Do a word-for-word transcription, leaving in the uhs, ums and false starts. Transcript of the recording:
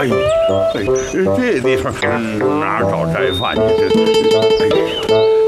哎哎，这地方哪儿找斋饭去？这，哎呀！